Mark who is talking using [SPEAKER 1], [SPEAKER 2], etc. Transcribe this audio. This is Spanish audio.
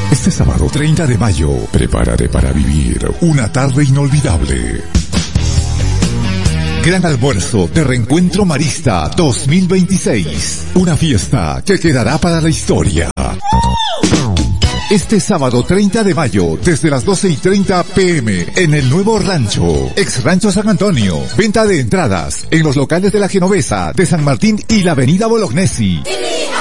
[SPEAKER 1] Este sábado 30 de mayo, prepárate para vivir una tarde inolvidable. Gran Almuerzo de Reencuentro Marista 2026. Una fiesta que quedará para la historia. Este sábado 30 de mayo, desde las 12:30 p.m. en el Nuevo Rancho, ex Rancho San Antonio. Venta de entradas en los locales de La Genovesa, de San Martín y la Avenida Bolognesi.